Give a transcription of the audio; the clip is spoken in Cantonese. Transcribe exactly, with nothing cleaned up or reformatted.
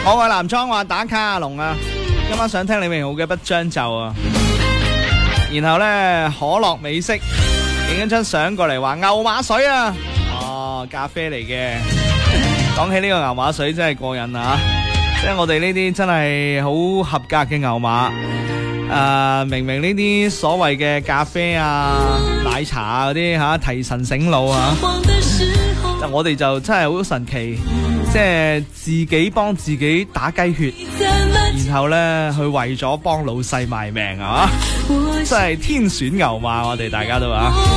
我愛男裝話打卡阿龍啊，今晚想聽李榮浩嘅不將就啊。然後咧可樂美式影一張相過嚟話牛馬水啊，哦咖啡嚟嘅。講起呢個牛馬水真係過癮啊，即係我哋呢啲真係好合格嘅牛馬。誒、呃，明明呢啲所謂嘅咖啡啊、奶茶啊嗰啲吓提神醒腦啊，但我哋就真係好神奇，即係自己幫自己打雞血，然後咧去為咗幫老細賣命啊，真係天選牛馬，我哋大家都啊。